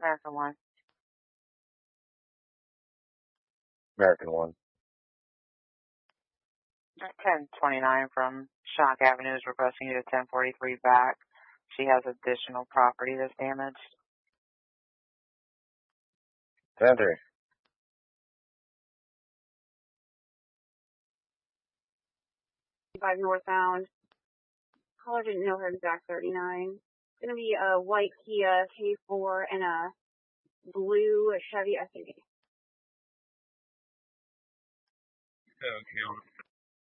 American One. American One. 1029 from Shock Avenue is requesting you to 1043 back. She has additional property that's damaged. 10-3. Northbound. Caller didn't know her exact 39. It's going to be a white Kia K4 and a blue Chevy SUV. Okay,